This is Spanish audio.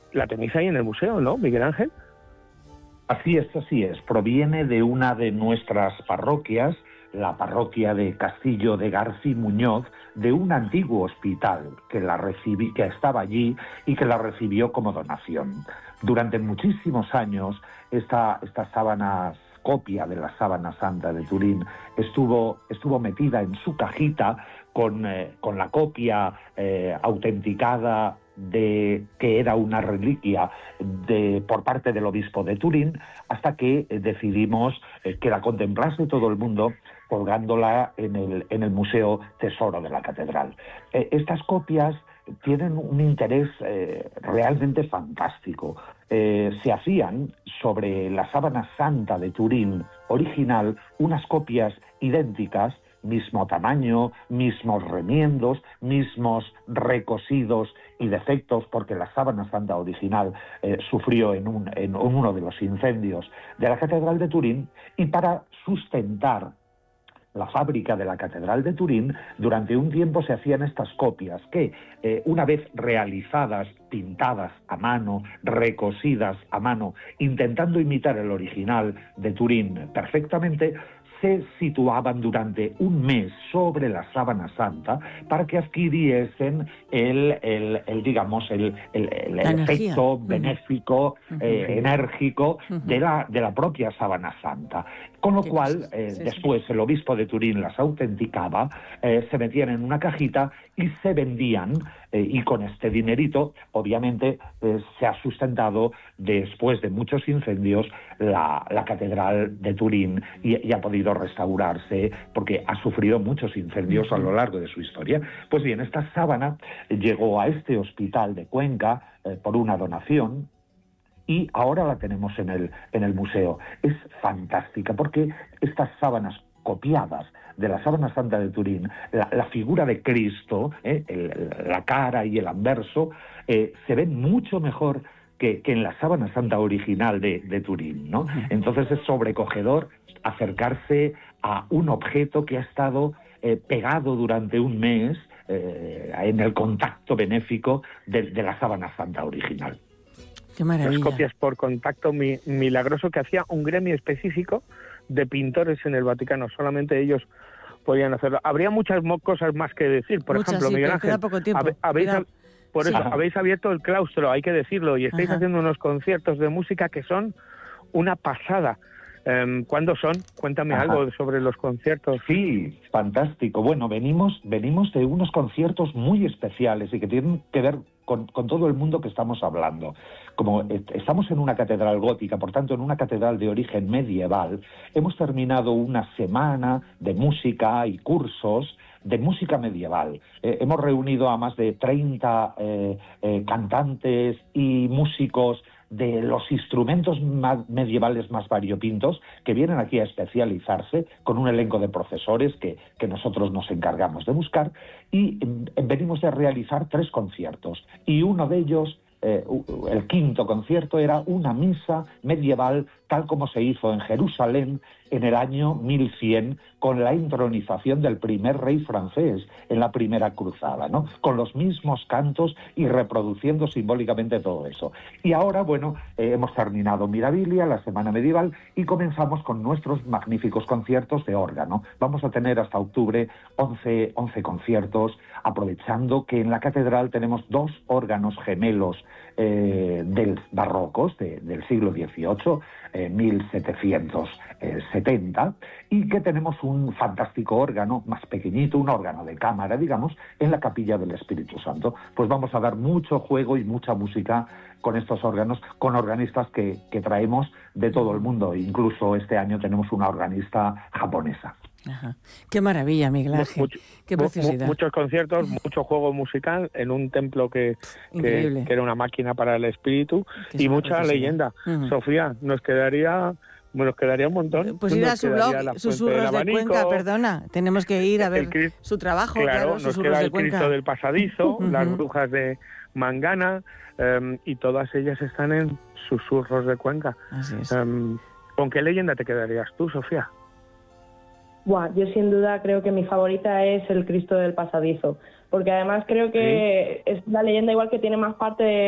la tenéis ahí en el museo, ¿no, Miguel Ángel? Así es, así es. Proviene de una de nuestras parroquias, la parroquia de Castillo de García Muñoz, de un antiguo hospital que estaba allí y que la recibió como donación. Durante muchísimos años, estas sábanas, copia de la sábana santa de Turín, estuvo metida en su cajita con la copia autenticada de que era una reliquia por parte del obispo de Turín, hasta que decidimos que la contemplase todo el mundo, colgándola en el Museo Tesoro de la Catedral. Estas copias tienen un interés realmente fantástico. Se hacían sobre la sábana santa de Turín original unas copias idénticas, mismo tamaño, mismos remiendos, mismos recosidos y defectos, porque la sábana santa original sufrió en uno de los incendios de la Catedral de Turín, y para sustentar la fábrica de la Catedral de Turín, durante un tiempo se hacían estas copias que, una vez realizadas, pintadas a mano, recosidas a mano, intentando imitar el original de Turín perfectamente, se situaban durante un mes sobre la sábana santa para que adquiriesen el efecto benéfico, enérgico de la propia sábana santa. Con lo cual, después el obispo de Turín las autenticaba, se metían en una cajita y se vendían, y con este dinerito, obviamente, se ha sustentado, después de muchos incendios, la Catedral de Turín, y ha podido restaurarse porque ha sufrido muchos incendios a lo largo de su historia. Pues bien, esta sábana llegó a este hospital de Cuenca por una donación, y ahora la tenemos en el museo. Es fantástica porque estas sábanas copiadas de la sábana santa de Turín, la figura de Cristo, la cara y el anverso, se ven mucho mejor que en la sábana santa original de Turín, ¿no? Entonces es sobrecogedor acercarse a un objeto que ha estado pegado durante un mes en el contacto benéfico de la sábana santa original. Qué maravilla. Las copias por contacto milagroso que hacía un gremio específico de pintores en el Vaticano. Solamente ellos podían hacerlo. Habría muchas cosas más que decir. Por ejemplo, Miguel Ángel, poco tiempo. Habéis abierto el claustro, hay que decirlo, y estáis haciendo unos conciertos de música que son una pasada. ¿Cuándo son? Cuéntame algo sobre los conciertos. Sí, fantástico. Bueno, venimos de unos conciertos muy especiales y que tienen que ver con todo el mundo que estamos hablando. Como estamos en una catedral gótica, por tanto en una catedral de origen medieval, hemos terminado una semana de música y cursos de música medieval. Hemos reunido a más de 30 cantantes y músicos de los instrumentos medievales más variopintos, que vienen aquí a especializarse, con un elenco de profesores que nosotros nos encargamos de buscar, y venimos de realizar 3 conciertos, y uno de ellos, el quinto concierto, era una misa medieval tal como se hizo en Jerusalén en el año 1100, con la entronización del primer rey francés en la primera cruzada, ¿no? Con los mismos cantos y reproduciendo simbólicamente todo eso. Y ahora, bueno, hemos terminado Mirabilia, la semana medieval, y comenzamos con nuestros magníficos conciertos de órgano. Vamos a tener hasta octubre 11 conciertos, aprovechando que en la catedral tenemos 2 órganos gemelos del barrocos, del siglo XVIII, 1770, y que tenemos un fantástico órgano más pequeñito, un órgano de cámara, digamos, en la Capilla del Espíritu Santo. Pues vamos a dar mucho juego y mucha música con estos órganos, con organistas que traemos de todo el mundo. Incluso este año tenemos una organista japonesa. Ajá. Qué maravilla, Miguel Ángel. Qué preciosidad. Muchos conciertos, mucho juego musical en un templo que era una máquina para el espíritu, y mucha leyenda. Sofía, nos quedaría un montón. Pues ir a su blog, Susurros de Cuenca, perdona. Tenemos que ir a ver su trabajo, claro, nos Susurros queda de el Cuenca. Cristo del Pasadizo, las brujas de Mangana, y todas ellas están en Susurros de Cuenca. Así es. ¿Con qué leyenda te quedarías tú, Sofía? Yo sin duda creo que mi favorita es el Cristo del Pasadizo, porque además creo que es la leyenda igual que tiene más parte